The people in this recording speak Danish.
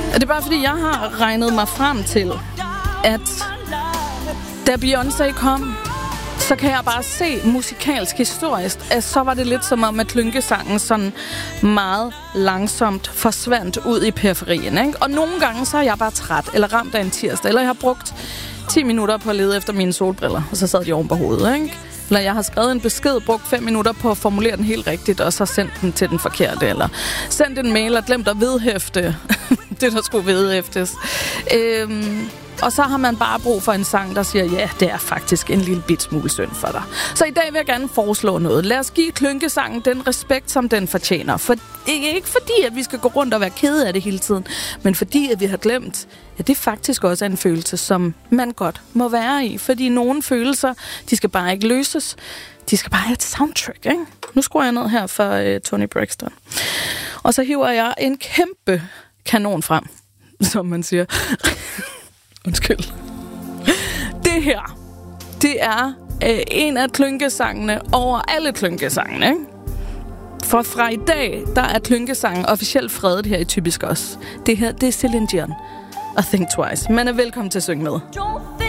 Det er bare fordi, jeg har regnet mig frem til, at da Beyoncé kom, så kan jeg bare se musikalsk historisk, at så var det lidt som om, at klynkesangen sådan meget langsomt forsvandt ud i periferien, ikke? Og nogle gange så er jeg bare træt, eller ramt af en tirsdag, eller jeg har brugt 10 minutter på at lede efter mine solbriller, og så sad de oven på hovedet, ikke? Eller jeg har skrevet en besked, brugt 5 minutter på at formulere den helt rigtigt, og så sendt den til den forkerte, eller sendt en mail og glemt at vedhæfte det, der skulle vedhæftes. Og så har man bare brug for en sang, der siger, ja, det er faktisk en lille bit smule synd for dig. Så i dag vil jeg gerne foreslå noget. Lad os give klynkesangen den respekt, som den fortjener. For, ikke fordi, at vi skal gå rundt og være kede af det hele tiden, men fordi, at vi har glemt, at det faktisk også er en følelse, som man godt må være i. Fordi nogle følelser, de skal bare ikke løses. De skal bare have et soundtrack, ikke? Nu skruer jeg ned her for Toni Braxton. Og så hiver jeg en kæmpe kanon frem, som man siger. Undskyld. Det her, det er en af klynkesangene over alle klynkesangene, ikke? For fra i dag, der er klynkesangen officielt fredet her i Typisk Os. Det her, det er Celine Dion og Think Twice. Man er velkommen til at synge med.